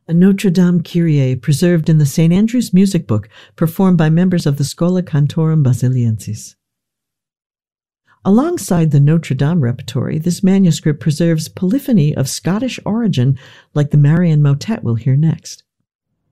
A Notre Dame Kyrie preserved in the St. Andrew's Music Book, performed by members of the Schola Cantorum Basiliensis. Alongside the Notre Dame repertory, this manuscript preserves polyphony of Scottish origin, like the Marian motet we'll hear next.